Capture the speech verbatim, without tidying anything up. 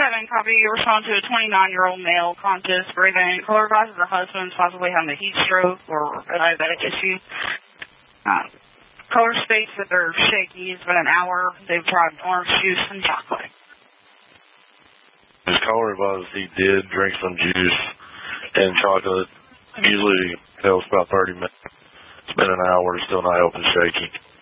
seven, copy. You respond to a twenty-nine-year-old male, conscious, breathing, color advises the husband, possibly having a heat stroke or a diabetic issue. Uh, color states that they're shaky. It's been an hour. They've tried orange juice and chocolate. His caller advised he did drink some juice and chocolate. Usually helps about thirty minutes. It's been an hour, still not helping shaky.